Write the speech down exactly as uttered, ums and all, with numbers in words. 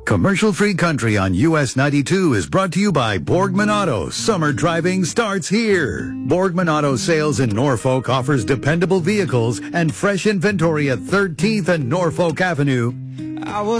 Commercial-free country on U S ninety-two is brought to you by Borgman Auto. Summer driving starts here. Borgman Auto Sales in Norfolk offers dependable vehicles and fresh inventory at thirteenth and Norfolk Avenue. I was